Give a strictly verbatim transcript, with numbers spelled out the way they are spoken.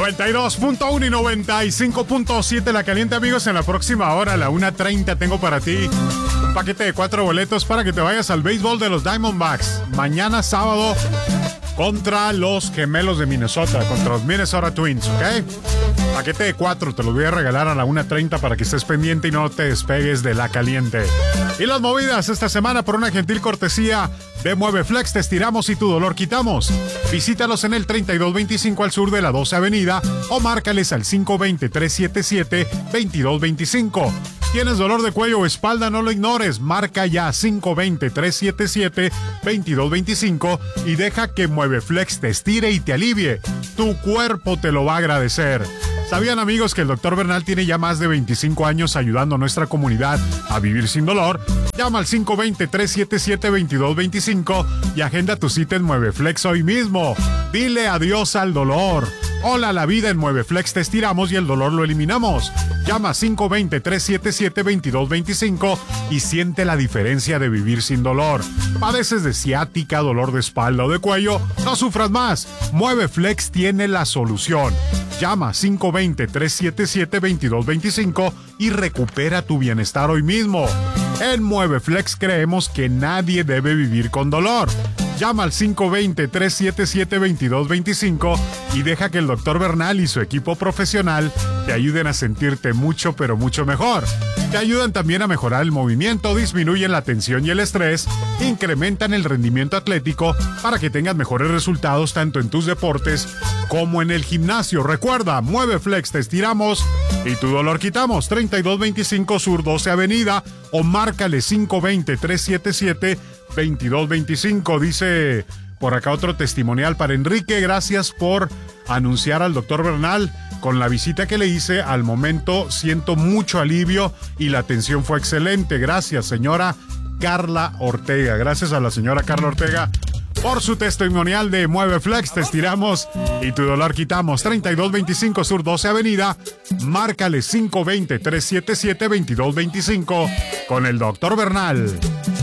noventa y dos punto uno y noventa y cinco punto siete La Caliente, amigos. En la próxima hora, a la una treinta, tengo para ti un paquete de cuatro boletos para que te vayas al béisbol de los Diamondbacks. Mañana sábado contra los Gemelos de Minnesota, contra los Minnesota Twins, ¿ok? Paquete de cuatro, te los voy a regalar a la una treinta para que estés pendiente y no te despegues de La Caliente. Y las movidas esta semana por una gentil cortesía de Mueveflex, te estiramos y tu dolor quitamos. Visítalos en el treinta y dos veinticinco al sur de la doce Avenida o márcales al cinco dos cero, tres siete siete, dos dos dos cinco. ¿Tienes dolor de cuello o espalda? No lo ignores. Marca ya cinco dos cero, tres siete siete, dos dos dos cinco y deja que Mueveflex te estire y te alivie. Tu cuerpo te lo va a agradecer. ¿Sabían, amigos, que el doctor Bernal tiene ya más de veinticinco años ayudando a nuestra comunidad a vivir sin dolor? Llama al cinco dos cero, tres siete siete, dos dos dos cinco y agenda tu cita en Mueveflex hoy mismo. Dile adiós al dolor. Hola, la vida en Mueveflex te estiramos y el dolor lo eliminamos. Llama cinco dos cero, tres siete siete, dos dos dos cinco y siente la diferencia de vivir sin dolor. ¿Padeces de ciática, dolor de espalda o de cuello? No sufras más. Mueveflex tiene la solución. Llama cinco dos cero, tres siete siete, dos dos dos cinco y recupera tu bienestar hoy mismo. En Mueveflex creemos que nadie debe vivir con dolor. Llama al cinco dos cero, tres siete siete, dos dos dos cinco y deja que el doctor Bernal y su equipo profesional te ayuden a sentirte mucho, pero mucho mejor. Te ayudan también a mejorar el movimiento, disminuyen la tensión y el estrés, incrementan el rendimiento atlético para que tengas mejores resultados tanto en tus deportes como en el gimnasio. Recuerda, Mueveflex te estiramos y tu dolor quitamos. treinta y dos veinticinco Sur doce Avenida o márcale cinco dos cero, tres siete siete, dos dos dos cinco. Dice por acá otro testimonial para Enrique. Gracias por anunciar al doctor Bernal. Con la visita que le hice, al momento siento mucho alivio y la atención fue excelente. Gracias, señora Carla Ortega. Gracias a la señora Carla Ortega por su testimonial de Mueveflex. Te estiramos y tu dolor quitamos. treinta y dos veinticinco Sur doce Avenida. Márcale cinco dos cero, tres siete siete, dos dos dos cinco con el doctor Bernal.